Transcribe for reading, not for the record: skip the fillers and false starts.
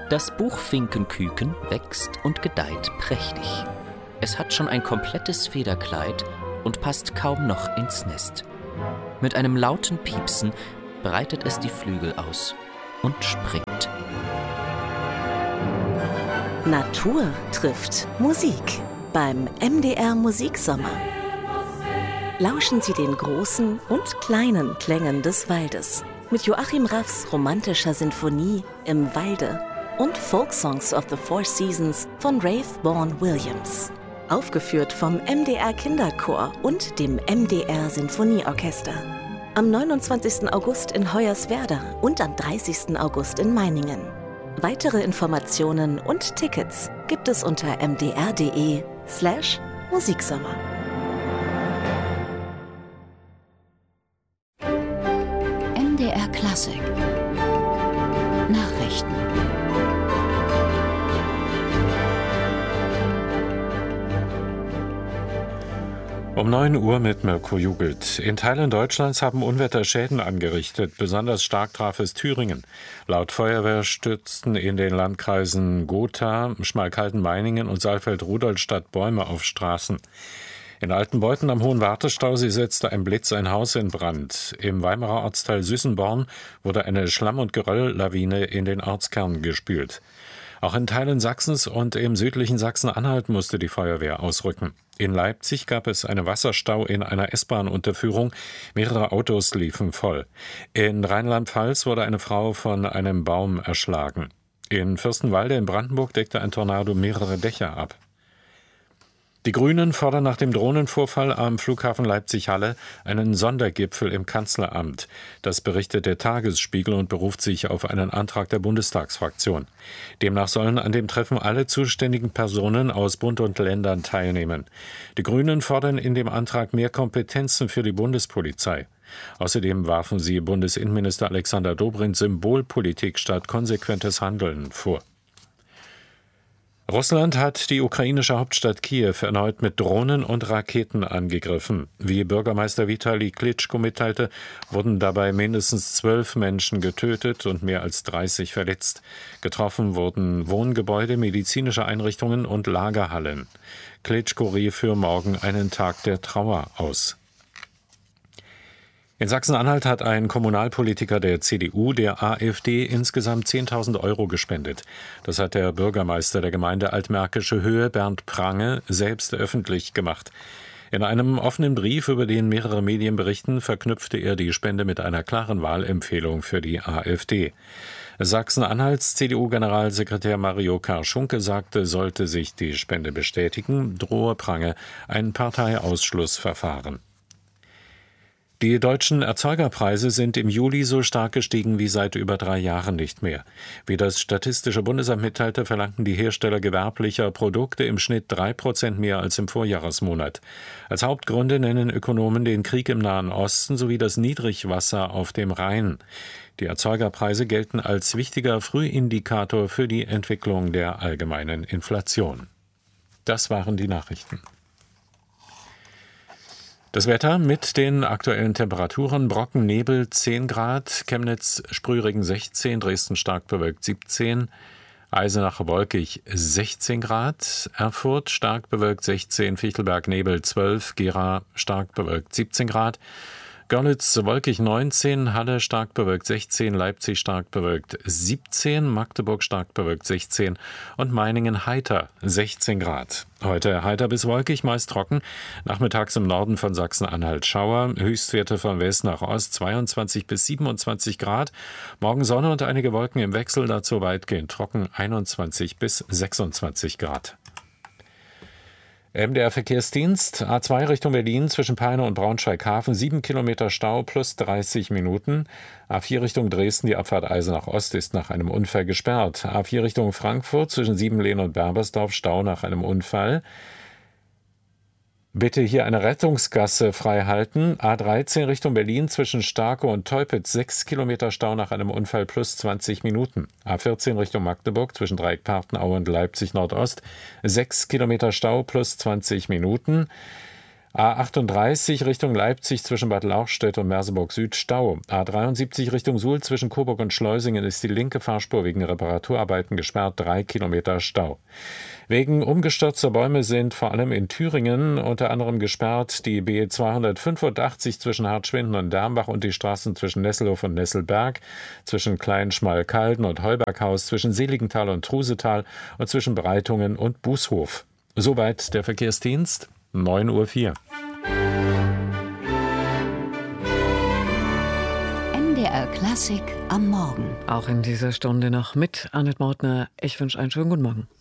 Das Buchfinkenküken wächst und gedeiht prächtig. Es hat schon ein komplettes Federkleid und passt kaum noch ins Nest. Mit einem lauten Piepsen breitet es die Flügel aus und springt. Natur trifft Musik beim MDR Musiksommer. Lauschen Sie den großen und kleinen Klängen des Waldes mit Joachim Raffs romantischer Sinfonie Im Walde und Folksongs of the Four Seasons von Rafe Vaughan Williams. Aufgeführt vom MDR Kinderchor und dem MDR Sinfonieorchester. Am 29. August in Hoyerswerda und am 30. August in Meiningen. Weitere Informationen und Tickets gibt es unter mdr.de/Musiksommer. MDR Klassik Nachrichten. Um 9 Uhr mit Mirko Jugelt. In Teilen Deutschlands haben Unwetter Schäden angerichtet. Besonders stark traf es Thüringen. Laut Feuerwehr stürzten in den Landkreisen Gotha, Schmalkalden-Meiningen und Saalfeld-Rudolstadt Bäume auf Straßen. In Altenbeuthen am Hohen Wartestausee setzte ein Blitz ein Haus in Brand. Im Weimarer Ortsteil Süßenborn wurde eine Schlamm- und Gerölllawine in den Ortskern gespült. Auch in Teilen Sachsens und im südlichen Sachsen-Anhalt musste die Feuerwehr ausrücken. In Leipzig gab es einen Wasserstau in einer S-Bahn-Unterführung. Mehrere Autos liefen voll. In Rheinland-Pfalz wurde eine Frau von einem Baum erschlagen. In Fürstenwalde in Brandenburg deckte ein Tornado mehrere Dächer ab. Die Grünen fordern nach dem Drohnenvorfall am Flughafen Leipzig-Halle einen Sondergipfel im Kanzleramt. Das berichtet der Tagesspiegel und beruft sich auf einen Antrag der Bundestagsfraktion. Demnach sollen an dem Treffen alle zuständigen Personen aus Bund und Ländern teilnehmen. Die Grünen fordern in dem Antrag mehr Kompetenzen für die Bundespolizei. Außerdem warfen sie Bundesinnenminister Alexander Dobrindt Symbolpolitik statt konsequentes Handeln vor. Russland hat die ukrainische Hauptstadt Kiew erneut mit Drohnen und Raketen angegriffen. Wie Bürgermeister Vitali Klitschko mitteilte, wurden dabei mindestens 12 Menschen getötet und mehr als 30 verletzt. Getroffen wurden Wohngebäude, medizinische Einrichtungen und Lagerhallen. Klitschko rief für morgen einen Tag der Trauer aus. In Sachsen-Anhalt hat ein Kommunalpolitiker der CDU der AfD insgesamt 10.000 Euro gespendet. Das hat der Bürgermeister der Gemeinde Altmärkische Höhe, Bernd Prange, selbst öffentlich gemacht. In einem offenen Brief, über den mehrere Medien berichten, verknüpfte er die Spende mit einer klaren Wahlempfehlung für die AfD. Sachsen-Anhalts CDU-Generalsekretär Mario Karschunke sagte, sollte sich die Spende bestätigen, drohe Prange ein Parteiausschlussverfahren. Die deutschen Erzeugerpreise sind im Juli so stark gestiegen wie seit über 3 Jahren nicht mehr. Wie das Statistische Bundesamt mitteilte, verlangten die Hersteller gewerblicher Produkte im Schnitt 3% mehr als im Vorjahresmonat. Als Hauptgründe nennen Ökonomen den Krieg im Nahen Osten sowie das Niedrigwasser auf dem Rhein. Die Erzeugerpreise gelten als wichtiger Frühindikator für die Entwicklung der allgemeinen Inflation. Das waren die Nachrichten. Das Wetter mit den aktuellen Temperaturen: Brocken, Nebel 10 Grad, Chemnitz Sprühregen 16, Dresden stark bewölkt 17, Eisenach wolkig 16 Grad, Erfurt stark bewölkt 16, Fichtelberg Nebel 12, Gera stark bewölkt 17 Grad, Görlitz wolkig 19, Halle stark bewölkt 16, Leipzig stark bewölkt 17, Magdeburg stark bewölkt 16 und Meiningen heiter 16 Grad. Heute heiter bis wolkig, meist trocken, nachmittags im Norden von Sachsen-Anhalt Schauer, Höchstwerte von West nach Ost 22 bis 27 Grad, morgen Sonne und einige Wolken im Wechsel, dazu weitgehend trocken 21 bis 26 Grad. MDR Verkehrsdienst, A2 Richtung Berlin zwischen Peine und Braunschweig-Hafen, 7 Kilometer Stau plus 30 Minuten. A4 Richtung Dresden, die Abfahrt Eisenach Ost ist nach einem Unfall gesperrt. A4 Richtung Frankfurt zwischen Siebenlehn und Berbersdorf, Stau nach einem Unfall. Bitte hier eine Rettungsgasse frei halten. A13 Richtung Berlin zwischen Starke und Teupitz 6 Kilometer Stau nach einem Unfall plus 20 Minuten. A14 Richtung Magdeburg zwischen Dreieck-Partenaue und Leipzig Nordost 6 Kilometer Stau plus 20 Minuten. A38 Richtung Leipzig zwischen Bad Lauchstädt und Merseburg Süd Stau. A73 Richtung Suhl zwischen Coburg und Schleusingen ist die linke Fahrspur wegen Reparaturarbeiten gesperrt, 3 Kilometer Stau. Wegen umgestürzter Bäume sind vor allem in Thüringen unter anderem gesperrt die B 285 zwischen Hartschwinden und Dambach und die Straßen zwischen Nesselhof und Nesselberg, zwischen Kleinschmalkalden und Heuberghaus, zwischen Seligenthal und Trusetal und zwischen Breitungen und Bußhof. Soweit der Verkehrsdienst, 9:04 Uhr. MDR Klassik am Morgen. Auch in dieser Stunde noch mit Annette Mautner. Ich wünsche einen schönen guten Morgen.